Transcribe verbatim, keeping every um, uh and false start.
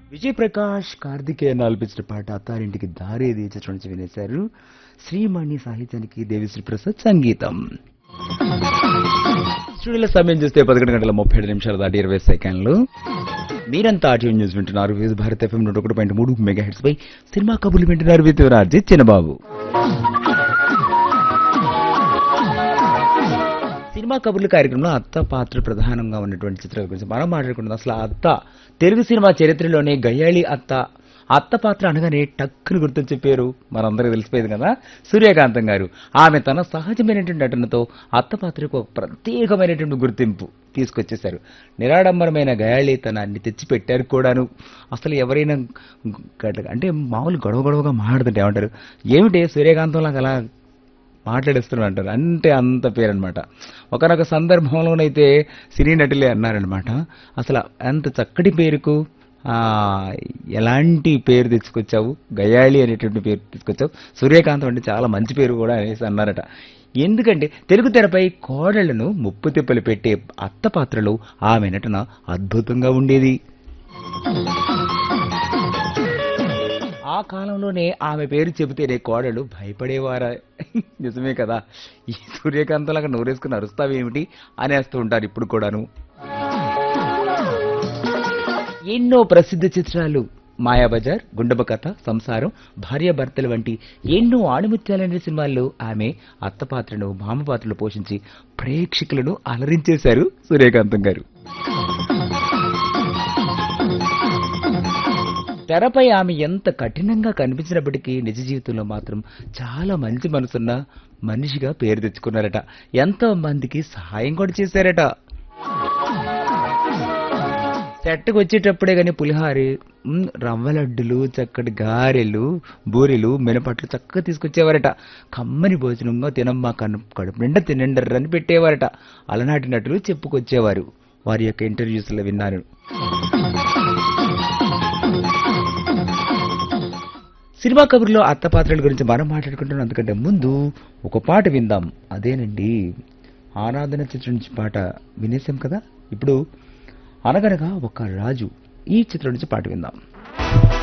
విజయ్ ప్రకాష్ కార్తికేయన్ ఆలపించిన పాట అత్తారింటికి దారేది చిత్రం నుంచి వినేశారు. శ్రీమణి సాహిత్యానికి దేవిశ్రీ ప్రసాద్ సంగీతం. స్టూడియోలో సమయం చూస్తే పదకొండు గంటల ముప్పై ఏడు నిమిషాలు దాటి ఇరవై సెకండ్లు. మీరంతా ఆర్టీవీ న్యూస్ వింటున్నారు. వివిధ భారత్ ఎఫ్ఎం నూట ఒకటి పాయింట్ మూడు మెగా హెడ్స్ పై సినిమా కబుర్లు వింటున్నారు. With Raji Chinnababu. సినిమా కబుర్లు కార్యక్రమంలో అత్త పాత్ర ప్రధానంగా ఉన్నటువంటి చిత్రాల గురించి మనం మాట్లాడుకుంటున్నాం. అసలు ఆ అత్త తెలుగు సినిమా చరిత్రలోనే గయ్యాళి అత్త అత్త పాత్ర అనగానే టక్కును గుర్తొచ్చే పేరు మనందరికీ తెలిసిపోయింది కదా, సూర్యకాంతం గారు. ఆమె తన సహజమైనటువంటి నటనతో అత్త పాత్రకు ఒక ప్రత్యేకమైనటువంటి గుర్తింపు తీసుకొచ్చేశారు. నిరాడంబరమైన గయాళితనాన్ని తెచ్చిపెట్టారు కూడాను. అసలు ఎవరైనా గట్ల అంటే మామూలు గొడవ గొడవగా మాట్లాడుతుంటే ఏమంటారు, ఏమిటి సూర్యకాంతం లాగా అలా మాట్లాడేస్తున్నారు అంటారు. అంటే అంత పేరు అనమాట. ఒకనొక సందర్భంలోనైతే సినీ నటులే అన్నారనమాట, అసలు అంత చక్కటి పేరుకు ఆ ఎలాంటి పేరు తెచ్చుకొచ్చావు, గయాళి అనేటువంటి పేరు తీసుకొచ్చావు, సూర్యకాంతం అంటే చాలా మంచి పేరు కూడా అనేసి అన్నారట. ఎందుకంటే తెలుగు తెరపై కోడళ్లను ముప్పు తిప్పలు పెట్టే అత్త పాత్రలో ఆమె నటన అద్భుతంగా ఉండేది. ఆ కాలంలోనే ఆమె పేరు చెబితేనే కోడలు భయపడేవారా. నిజమే కదా, ఈ సూర్యకాంతంలాగా నోరేసుకుని అరుస్తావేమిటి అనేస్తూ ఉంటారు ఇప్పుడు కూడాను. ఎన్నో ప్రసిద్ధ చిత్రాలు మాయాబజార్, గుండమ్మ కథ, సంసారం, భార్యాభర్తలు వంటి ఎన్నో ఆణిముత్యాలనే సినిమాల్లో ఆమె అత్త పాత్రను భామ పాత్రలు పోషించి ప్రేక్షకులను అలరించేశారు సూర్యకాంతం గారు. తెరపై ఆమె ఎంత కఠినంగా కనిపించినప్పటికీ నిజ జీవితంలో మాత్రం చాలా మంచి మనసున్న మనిషిగా పేరు తెచ్చుకున్నారట. ఎంతో మందికి సహాయం కూడా చేశారట. సెట్కి వచ్చేటప్పుడే కానీ పులిహారి, రవ్వ లడ్డులు, చక్కటి గారెలు, బూరెలు, మినపట్లు చక్కగా తీసుకొచ్చేవారట. కమ్మని భోజనంగా తినమ్మా కను కడుపు నిండా తినండర్రని పెట్టేవారట. అలనాటి నటులు చెప్పుకొచ్చేవారు. వారి యొక్క ఇంటర్వ్యూస్లో విన్నాను. సినిమా కబుర్లో అత్త పాత్రల గురించి మనం మాట్లాడుకుంటున్నాం. అందుకంటే ముందు ఒక పాట విందాం. అదేనండి ఆరాధన చిత్రం నుంచి పాట వినేసాం కదా. ఇప్పుడు అనగనగా ఒక రాజు ఈ చిత్రం నుంచి పాట విందాం.